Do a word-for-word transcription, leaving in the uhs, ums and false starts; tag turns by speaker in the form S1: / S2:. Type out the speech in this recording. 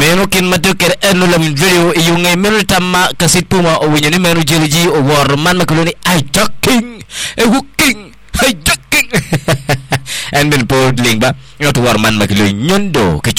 S1: meno kin matuker enu lam video yung ngay meno tama kasit puma o winyo ni meno jiliji o war man makuloni ay joking ay hooking ay joking and then podling ba not war man makuloni nyondo